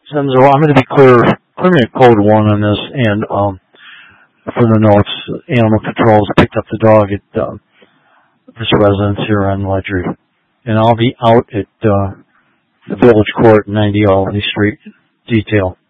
Senzo, I'm going to be clearing a code 1 on this, and for the notes, Animal Control has picked up the dog at this residence here on Ledry. And I'll be out at the Village Court, 90 Albany Street, detail.